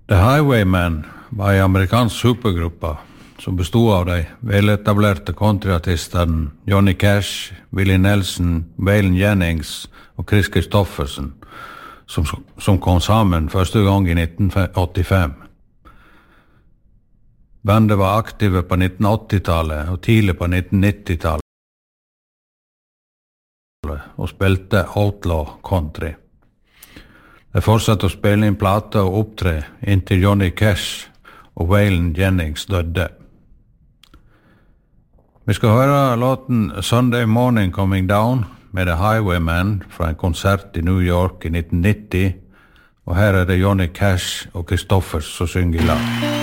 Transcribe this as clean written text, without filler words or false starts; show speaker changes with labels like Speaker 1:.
Speaker 1: The Highwaymen var en amerikansk supergruppe som bestod av de veletablerte countryartistene Johnny Cash, Willie Nelson, Waylon Jennings og Chris Christofferson, som kom sammen første gang i 1985. Bandet var aktive på 1980-tallet og tidlig på 1990-tallet og spilte outlaw country. De fortsatte å spille inn plater og opptre inntil Johnny Cash og Waylon Jennings døde. Vi skal høre låten Sunday Morning Coming Down med The Highwaymen fra en konsert i New York i 1990, og her er det Johnny Cash og Christoffers som synger i lag.